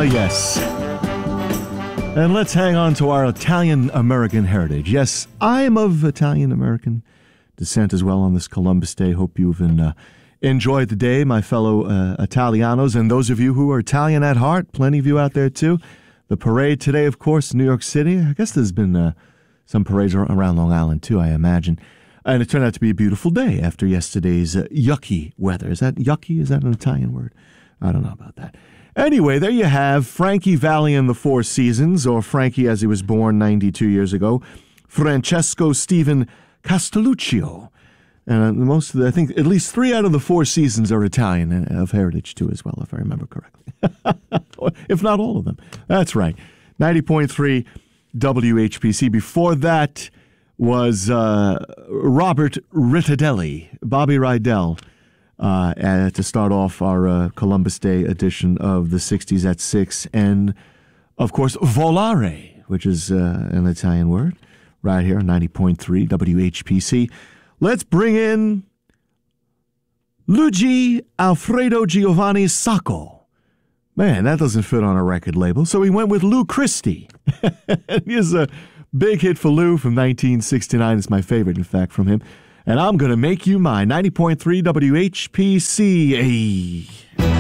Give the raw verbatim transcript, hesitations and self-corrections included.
Ah, yes. And let's hang on to our Italian-American heritage. Yes, I'm of Italian-American descent as well on this Columbus Day. Hope you've been, uh, enjoyed the day, my fellow uh, Italianos, and those of you who are Italian at heart, plenty of you out there too. The parade today, of course, New York City. I guess there's been uh, some parades around Long Island too, I imagine. And it turned out to be a beautiful day after yesterday's uh, yucky weather. Is that yucky? Is that an Italian word? I don't know about that. Anyway, there you have Frankie Valli and the Four Seasons, or Frankie as he was born ninety-two years ago, Francesco Stephen Castelluccio. And most of the, I think at least three out of the four seasons are Italian of heritage too as well, if I remember correctly. If not all of them. That's right. ninety point three W H P C. Before that was uh, Robert Ritadelli, Bobby Rydell. Uh, and to start off our uh, Columbus Day edition of the sixties at six. And, of course, volare, which is uh, an Italian word, right here on ninety point three W H P C. Let's bring in Luigi Alfredo Giovanni Sacco. Man, that doesn't fit on a record label, so he went with Lou Christie. Here's a big hit for Lou from nineteen sixty-nine. It's my favorite, in fact, from him. And I'm going to make you mine. ninety point three W H P C. Hey.